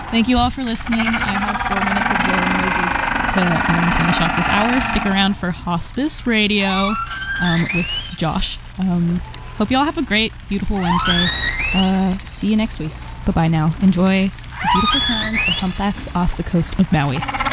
Thank you all for listening. I have 4 minutes of wailing noises to finish off this hour. Stick around for Hospice Radio with Josh. Hope you all have a great, beautiful Wednesday. See you next week. Bye-bye now. Enjoy the beautiful sounds of humpbacks off the coast of Maui.